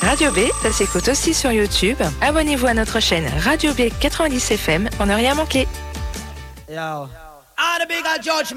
Radio B, ça s'écoute aussi sur YouTube. Abonnez-vous à notre chaîne Radio B 90 FM pour ne rien manquer. Yo. All the big George